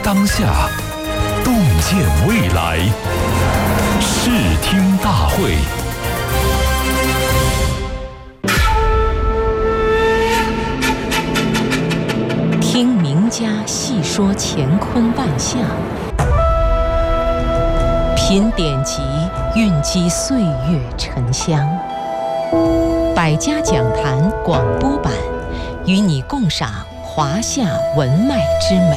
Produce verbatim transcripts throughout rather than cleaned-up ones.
当下，洞见未来。视听大会。 听名家细说乾坤万象，品典籍蕴积岁月沉香。百家讲坛广播版，与你共赏华夏文脉之美。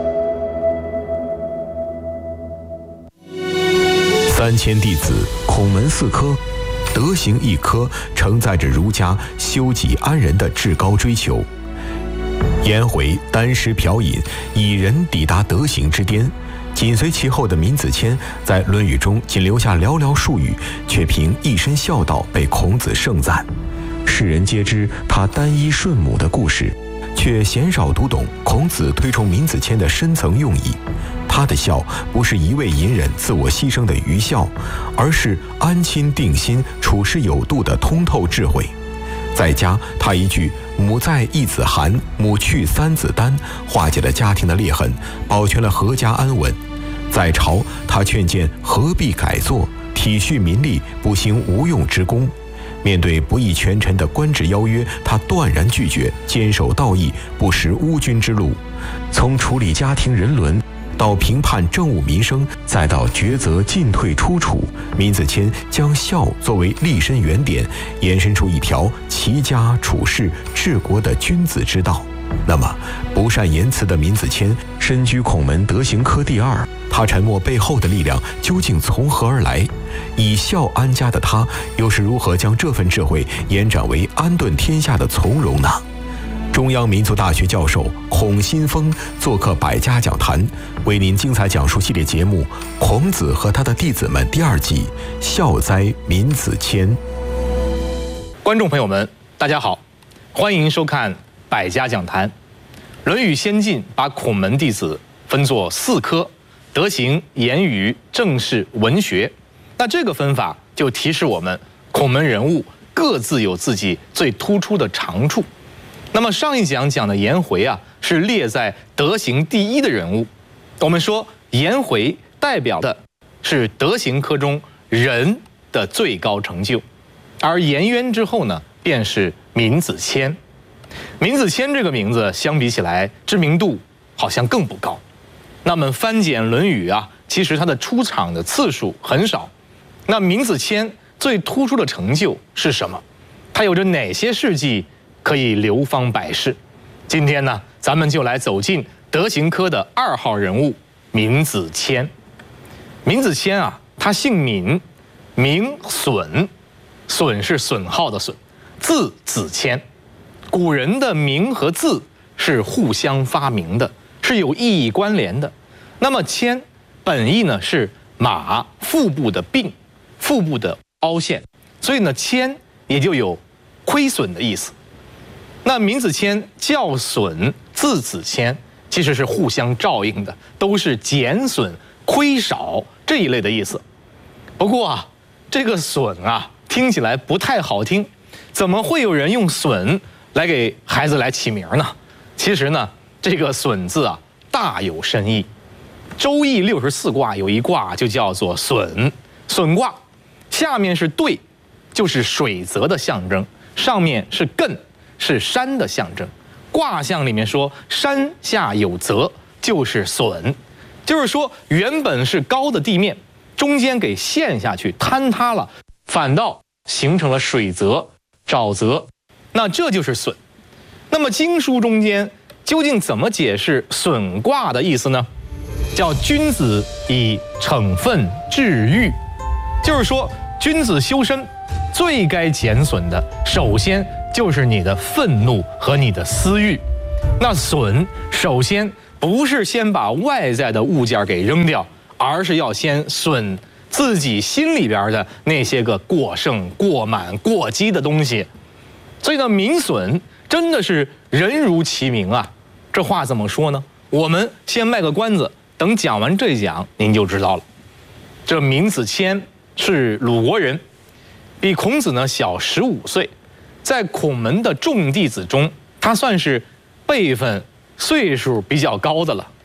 三千弟子，孔门四科，德行一科，承载着儒家修己安人的至高追求。颜回单食嫖饮，以仁抵达德行之巅。紧随其后的闵子骞，在《论语》中仅留下寥寥数语，却凭一身孝道被孔子盛赞。世人皆知他单衣顺母的故事，却鲜少读懂孔子推崇闵子骞的深层用意。他的孝不是一味隐忍自我牺牲的愚孝，而是安亲定心、处事有度的通透智慧。在家，他一句“母在一子寒，母去三子丹”，化解了家庭的裂痕，保全了阖家安稳。在朝，他劝谏何必改作，体恤民力，不兴无用之功。面对不义权臣的官制邀约，他断然拒绝，坚守道义，不识乌君之路。从处理家庭人伦，到评判政务民生，再到抉择进退出处，闵子骞将孝作为立身原点，延伸出一条齐家处世治国的君子之道。那么，不善言辞的闵子骞身居孔门德行科第二，他沉默背后的力量究竟从何而来？以孝安家的他，又是如何将这份智慧延展为安顿天下的从容呢？中央民族大学教授孔新峰做客百家讲坛，为您精彩讲述系列节目《孔子和他的弟子们》第二季《孝哉闵子骞》。 观众朋友们，大家好，欢迎收看百家讲坛。《论语》先进把孔门弟子分作四科：德行、言语、政事、文学。那这个分法就提示我们，孔门人物各自有自己最突出的长处。那么上一讲讲的颜回啊，是列在德行第一的人物。我们说颜回代表的是德行科中仁的最高成就，而颜渊之后呢，便是闵子骞。闵子骞这个名字相比起来，知名度好像更不高。那么翻检《论语》啊，其实他的出场的次数很少。那闵子骞最突出的成就是什么？他有着哪些事迹可以流芳百世？今天呢，咱们就来走进德行科的二号人物闵子骞。闵子骞啊，他姓闵，名损，损是损耗的损，字子骞。古人的名和字是互相发明的，是有意义关联的。那么骞本意呢是马腹部的病，腹部的凹陷，所以呢骞也就有亏损的意思。那闵子骞叫损，字子骞，其实是互相照应的，都是减损、亏少这一类的意思。不过啊，这个损啊，听起来不太好听，怎么会有人用损来给孩子来起名呢？其实呢，这个损字啊，大有深意。周易六十四卦有一卦就叫做损，损卦，下面是兑，就是水泽的象征，上面是艮，是山的象征。卦象里面说山下有泽，就是损，就是说原本是高的地面，中间给陷下去坍塌了，反倒形成了水泽、沼泽，那这就是损。那么经书中间究竟怎么解释损卦的意思呢？叫君子以惩愤治欲，就是说君子修身最该减损的，首先就是你的愤怒和你的私欲。那损首先不是先把外在的物件给扔掉，而是要先损自己心里边的那些个过剩、过满、过激的东西。所以呢，闵损真的是人如其名啊。这话怎么说呢？我们先卖个关子，等讲完这一讲您就知道了。这闵子骞是鲁国人，比孔子呢小十五岁，在孔门的众弟子中，他算是辈分岁数比较高的了。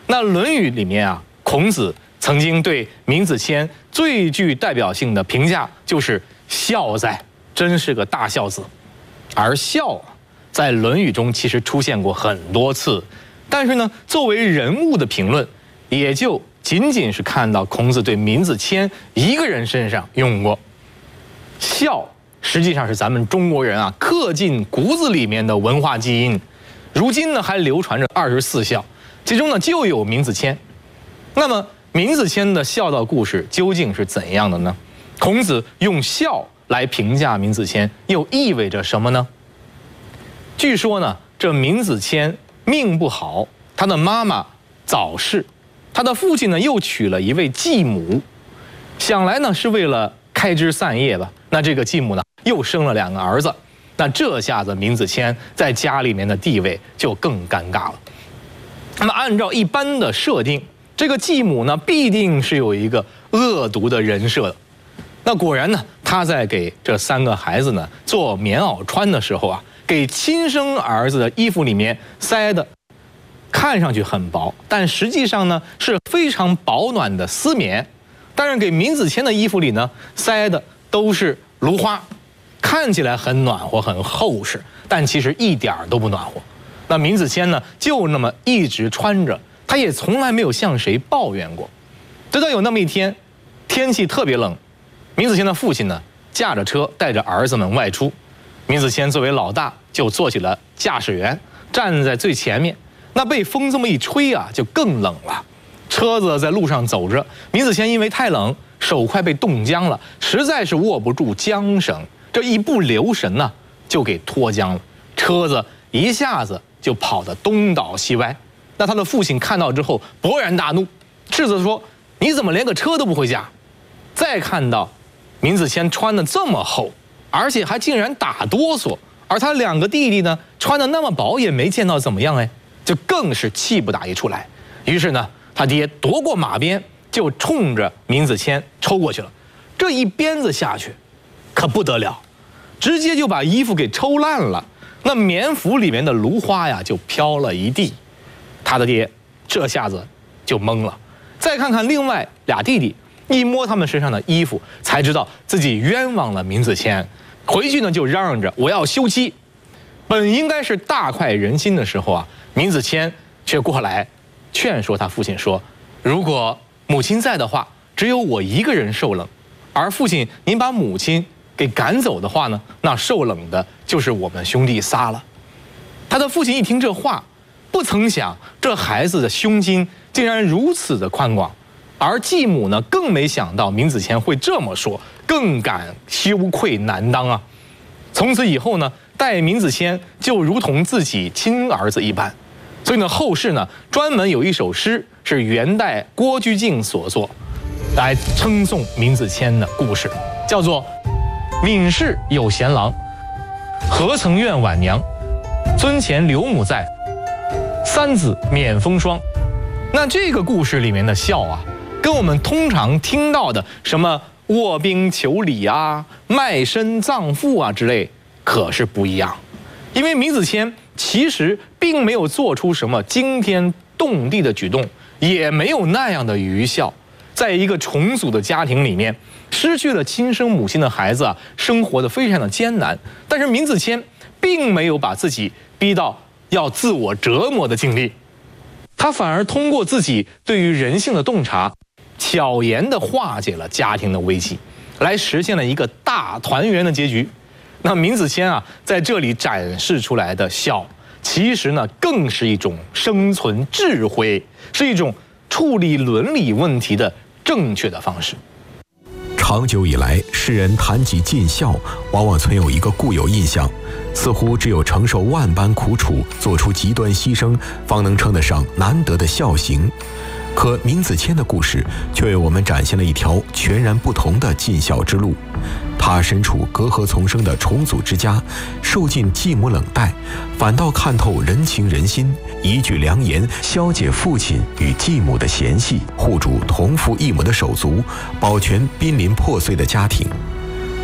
那《论语》里面啊，孔子曾经对闵子骞最具代表性的评价就是“孝哉，真是个大孝子”。而孝在《论语》中其实出现过很多次，但是呢，作为人物的评论，也就仅仅是看到孔子对闵子骞一个人身上用过。孝实际上是咱们中国人啊刻进骨子里面的文化基因，如今呢还流传着二十四孝，其中呢就有闵子骞。那么闵子骞的孝道故事究竟是怎样的呢？孔子用孝来评价闵子骞，又意味着什么呢？据说呢，这闵子骞命不好，他的妈妈早逝，他的父亲呢又娶了一位继母，想来呢是为了开枝散叶吧。那这个继母呢又生了两个儿子，那这下子闵子骞在家里面的地位就更尴尬了。那么按照一般的设定，这个继母呢必定是有一个恶毒的人设的。那果然呢，他在给这三个孩子呢做棉袄穿的时候啊，给亲生儿子的衣服里面塞的看上去很薄，但实际上呢是非常保暖的丝棉。但是给闵子骞的衣服里呢塞的都是芦花，看起来很暖和很厚实，但其实一点都不暖和。那闵子骞呢就那么一直穿着，他也从来没有向谁抱怨过。直到有那么一天，天气特别冷，闵子骞的父亲呢驾着车带着儿子们外出，闵子骞作为老大就做起了驾驶员，站在最前面。那被风这么一吹啊，就更冷了。车子在路上走着，闵子骞因为太冷，手快被冻僵了，实在是握不住缰绳，这一不留神呢，就给脱缰了。车子一下子就跑得东倒西歪。那他的父亲看到之后勃然大怒，斥责说：“你怎么连个车都不会驾？”再看到闵子骞穿得这么厚，而且还竟然打哆嗦，而他两个弟弟呢穿得那么薄，也没见到怎么样哎，就更是气不打一处来。于是呢，他爹夺过马鞭，就冲着闵子骞抽过去了。这一鞭子下去，可不得了，直接就把衣服给抽烂了。那棉服里面的芦花呀，就飘了一地。他的爹这下子就懵了。再看看另外俩弟弟，一摸他们身上的衣服，才知道自己冤枉了闵子骞。回去呢，就嚷嚷着我要休妻。本应该是大快人心的时候啊，闵子骞却过来劝说他父亲说：“如果母亲在的话，只有我一个人受冷；而父亲您把母亲给赶走的话呢，那受冷的就是我们兄弟仨了。”他的父亲一听这话，不曾想这孩子的胸襟竟然如此的宽广，而继母呢更没想到闵子骞会这么说，更感羞愧难当啊。从此以后呢，待闵子骞就如同自己亲儿子一般。所以呢，后世呢专门有一首诗是元代郭居敬所作，来称颂闵子骞的故事，叫做“闵氏有贤郎，何曾怨晚娘？尊前刘母在，三子免风霜。”那这个故事里面的孝啊，跟我们通常听到的什么卧冰求鲤啊、卖身葬父啊之类，可是不一样。因为闵子骞其实并没有做出什么惊天动地的举动，也没有那样的愚孝。在一个重组的家庭里面，失去了亲生母亲的孩子啊，生活得非常的艰难。但是闵子骞并没有把自己逼到要自我折磨的境地，他反而通过自己对于人性的洞察，巧言地化解了家庭的危机，来实现了一个大团圆的结局。那闵子骞啊，在这里展示出来的孝，其实呢，更是一种生存智慧，是一种处理伦理问题的正确的方式。 长久以来，世人谈及尽孝，往往存有一个固有印象，似乎只有承受万般苦楚，做出极端牺牲，方能称得上难得的孝行。可闵子骞的故事却为我们展现了一条全然不同的尽孝之路。他身处隔阂丛生的重组之家，受尽继母冷待，反倒看透人情人心，一句良言消解父亲与继母的嫌隙，护住同父异母的手足，保全濒临破碎的家庭。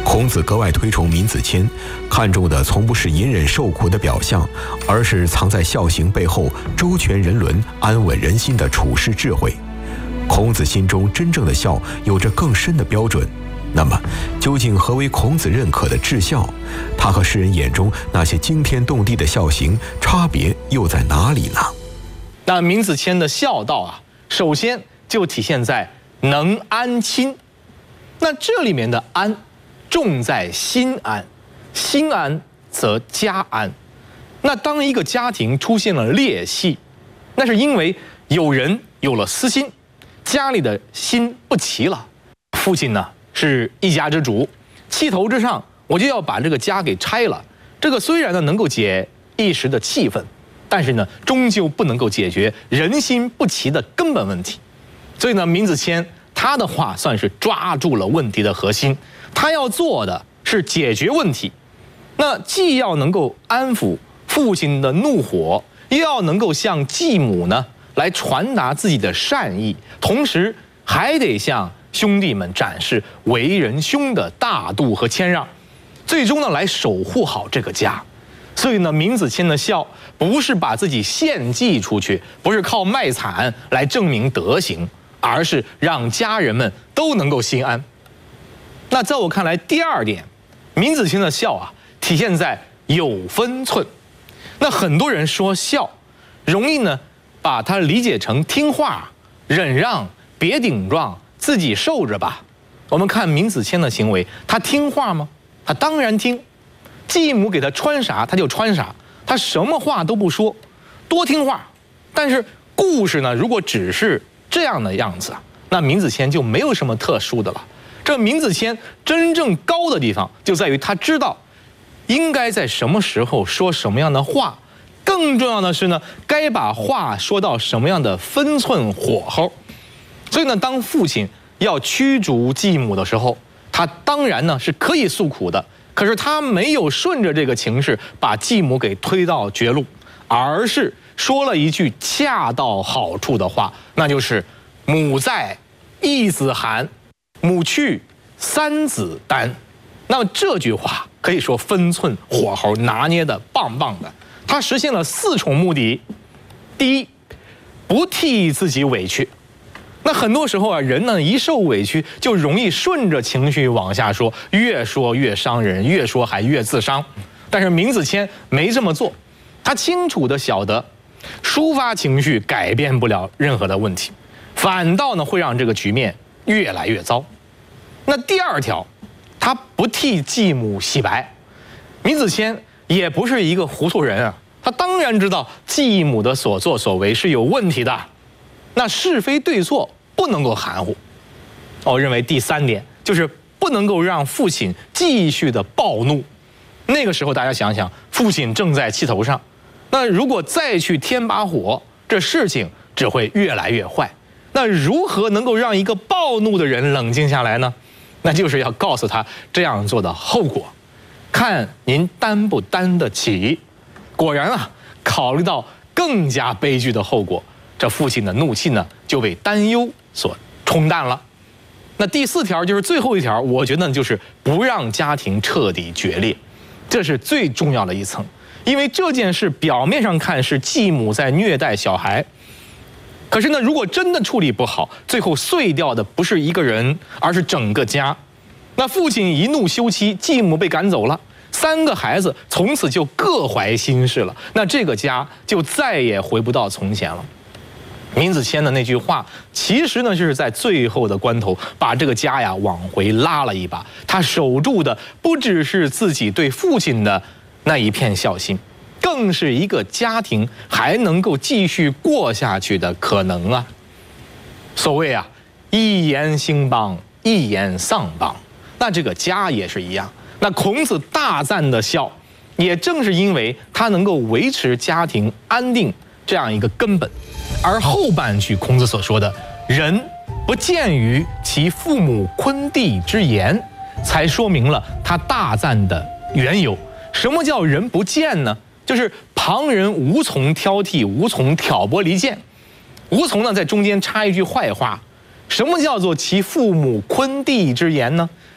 孔子格外推崇闵子骞，看重的从不是隐忍受苦的表象，而是藏在孝行背后周全人伦、安稳人心的处世智慧。孔子心中真正的孝有着更深的标准。那么，究竟何为孔子认可的至孝？他和世人眼中那些惊天动地的孝行差别又在哪里呢？ 那闵子骞的孝道啊，首先就体现在能安亲。那这里面的安，重在心安，心安则家安。那当一个家庭出现了裂隙，那是因为有人有了私心，家里的心不齐了。父亲呢是一家之主，气头之上，我就要把这个家给拆了。这个虽然呢能够解一时的气愤，但是呢终究不能够解决人心不齐的根本问题。所以呢，闵子骞他的话算是抓住了问题的核心，他要做的是解决问题。那既要能够安抚父亲的怒火，又要能够向继母呢来传达自己的善意，同时还得向兄弟们展示为人兄的大度和谦让，最终呢来守护好这个家。所以呢，闵子骞的孝不是把自己献祭出去，不是靠卖惨来证明德行，而是让家人们都能够心安。那在我看来，第二点，闵子骞的孝啊，体现在有分寸。那很多人说孝，容易呢把它理解成听话、忍让、别顶撞，自己受着吧。我们看闵子骞的行为，他听话吗？他当然听。继母给他穿啥，他就穿啥，他什么话都不说，多听话。但是故事呢，如果只是这样的样子，那闵子骞就没有什么特殊的了。这闵子骞真正高的地方，就在于他知道应该在什么时候说什么样的话，更重要的是呢，该把话说到什么样的分寸火候。所以呢，当父亲要驱逐继母的时候，他当然呢是可以诉苦的，可是他没有顺着这个情势把继母给推到绝路，而是说了一句恰到好处的话，那就是“母在，一子寒；母去，三子担”。那么这句话可以说分寸火候拿捏的棒棒的，它实现了四重目的。第一，不替自己委屈。那很多时候啊，人呢一受委屈就容易顺着情绪往下说，越说越伤人，越说还越自伤。但是闵子骞没这么做，他清楚地晓得，抒发情绪改变不了任何的问题，反倒呢会让这个局面越来越糟。那第二条，他不替继母洗白。闵子骞也不是一个糊涂人啊，他当然知道继母的所作所为是有问题的，那是非对错不能够含糊。我认为第三点就是不能够让父亲继续的暴怒。那个时候大家想想，父亲正在气头上，那如果再去添把火，这事情只会越来越坏。那如何能够让一个暴怒的人冷静下来呢？那就是要告诉他这样做的后果，看您担不担得起。果然啊，考虑到更加悲剧的后果，这父亲的怒气呢就被担忧所冲淡了。那第四条就是最后一条，我觉得就是不让家庭彻底决裂，这是最重要的一层。因为这件事表面上看是继母在虐待小孩，可是呢，如果真的处理不好，最后碎掉的不是一个人，而是整个家。那父亲一怒休妻，继母被赶走了，三个孩子从此就各怀心事了，那这个家就再也回不到从前了。闵子骞的那句话，其实呢就是在最后的关头把这个家呀往回拉了一把。他守住的不只是自己对父亲的那一片孝心，更是一个家庭还能够继续过下去的可能啊。所谓啊，一言兴邦，一言丧邦。那这个家也是一样。那孔子大赞的孝，也正是因为他能够维持家庭安定这样一个根本。而后半句孔子所说的“人不见于其父母昆弟之言”，才说明了他大赞的缘由。什么叫人不见呢？就是旁人无从挑剔，无从挑拨离间，无从呢在中间插一句坏话。什么叫做其父母昆弟之言呢？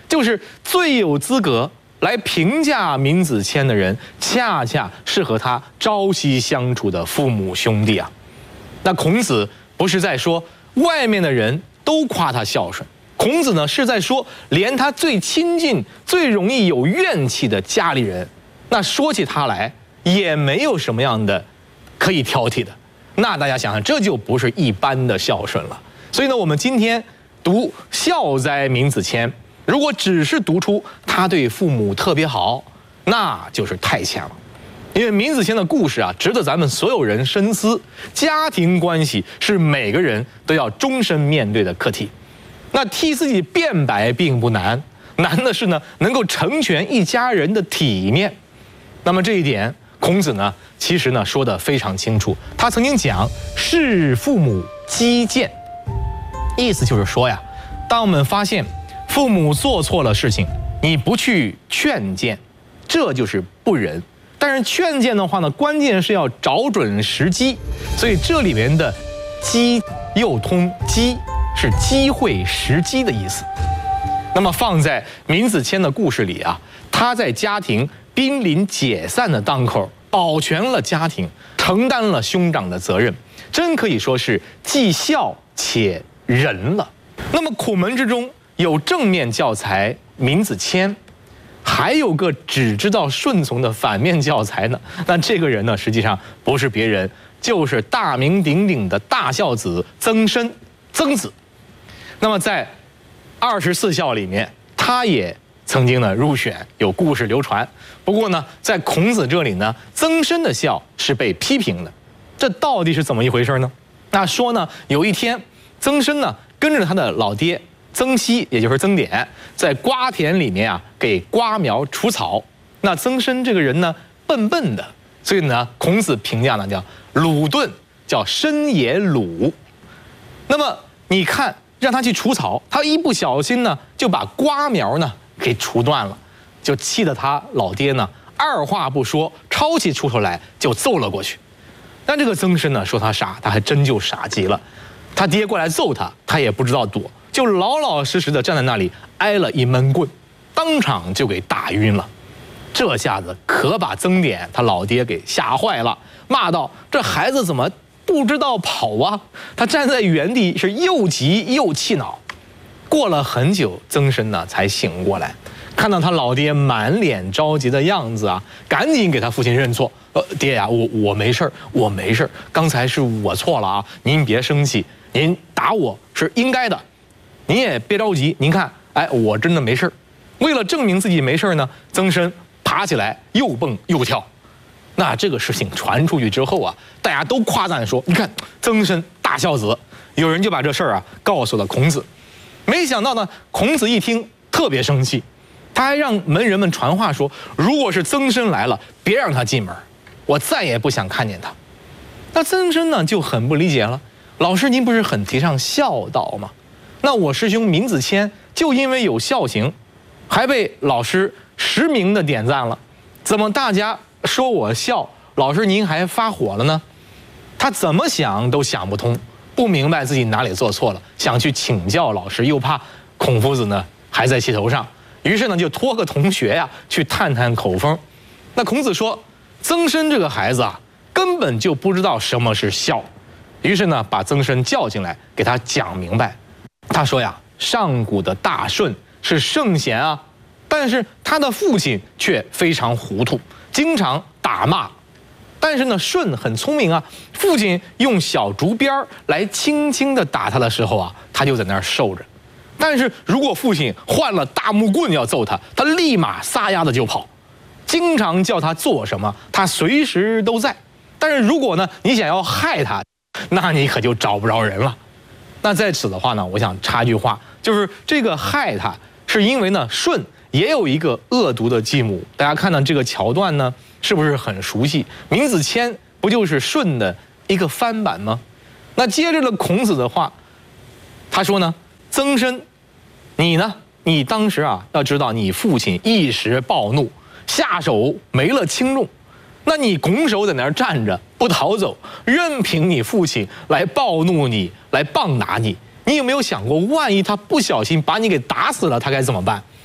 就是最有资格来评价闵子骞的人，恰恰是和他朝夕相处的父母兄弟啊。那孔子不是在说外面的人都夸他孝顺，孔子呢是在说，连他最亲近、最容易有怨气的家里人，那说起他来也没有什么样的可以挑剔的。那大家想想，这就不是一般的孝顺了。所以呢，我们今天读孝哉闵子骞，如果只是读出他对父母特别好，那就是太浅了。因为闵子骞的故事啊，值得咱们所有人深思。家庭关系是每个人都要终身面对的课题。那替自己辩白并不难，难的是呢，能够成全一家人的体面。那么这一点，孔子呢，其实呢说得非常清楚。他曾经讲“事父母积谏”，意思就是说呀，当我们发现父母做错了事情，你不去劝谏，这就是不仁。但是劝谏的话呢，关键是要找准时机，所以这里面的“机”又通“机”，是机会、时机的意思。那么放在闵子骞的故事里啊，他在家庭濒临解散的当口，保全了家庭，承担了兄长的责任，真可以说是既孝且仁了。那么孔门之中有正面教材闵子骞，还有个只知道顺从的反面教材呢。那这个人呢，实际上不是别人，就是大名鼎鼎的大孝子曾参，曾子。那么在二十四孝里面，他也曾经呢入选，有故事流传。不过呢，在孔子这里呢，曾参的孝是被批评的，这到底是怎么一回事呢？那说呢，有一天曾参呢跟着他的老爹曾皙，也就是曾点，在瓜田里面啊给瓜苗除草。那曾参这个人呢笨笨的，所以呢孔子评价呢叫鲁钝，叫参也鲁。那么你看让他去除草，他一不小心呢就把瓜苗呢给除断了，就气得他老爹呢二话不说，抄起锄头来就揍了过去。但这个曾参呢说他傻，他还真就傻极了。他爹过来揍他，他也不知道躲，就老老实实的站在那里，挨了一闷棍，当场就给打晕了。这下子可把曾点他老爹给吓坏了，骂道：“这孩子怎么不知道跑啊？”他站在原地是又急又气恼。过了很久，曾参呢才醒过来，看到他老爹满脸着急的样子啊，赶紧给他父亲认错。呃，爹呀，我我没事我没事刚才是我错了啊，您别生气，您打我是应该的，您也别着急，您看，哎，我真的没事。为了证明自己没事呢，曾参爬起来又蹦又跳。那这个事情传出去之后啊，大家都夸赞说，你看曾参大孝子。有人就把这事儿啊告诉了孔子。没想到呢，孔子一听特别生气，他还让门人们传话说，如果是曾参来了，别让他进门，我再也不想看见他。那曾参呢就很不理解了，老师您不是很提倡孝道吗？那我师兄闵子骞就因为有孝行，还被老师实名的点赞了，怎么大家说我孝，老师您还发火了呢？他怎么想都想不通，不明白自己哪里做错了，想去请教老师，又怕孔夫子呢还在气头上，于是呢就托个同学呀、啊、去探探口风。那孔子说，曾参这个孩子啊根本就不知道什么是孝，于是呢把曾参叫进来给他讲明白。他说呀，上古的大舜是圣贤啊，但是他的父亲却非常糊涂，经常打骂。但是呢，舜很聪明啊，父亲用小竹鞭来轻轻地打他的时候啊，他就在那儿受着。但是如果父亲换了大木棍要揍他，他立马撒丫子就跑。经常叫他做什么，他随时都在。但是如果呢，你想要害他，那你可就找不着人了。那在此的话呢，我想插句话，就是这个害他，是因为呢，舜也有一个恶毒的继母。大家看到这个桥段呢，是不是很熟悉？闵子骞不就是舜的一个翻版吗？那接着了孔子的话，他说呢，曾参，你呢？你当时啊，要知道你父亲一时暴怒，下手没了轻重，那你拱手在那儿站着不逃走，任凭你父亲来暴怒你，来棒打你。你有没有想过，万一他不小心把你给打死了，他该怎么办？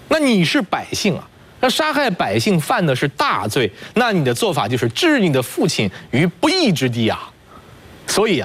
那你是百姓啊，那杀害百姓犯的是大罪，那你的做法就是置你的父亲于不义之地啊。所以啊，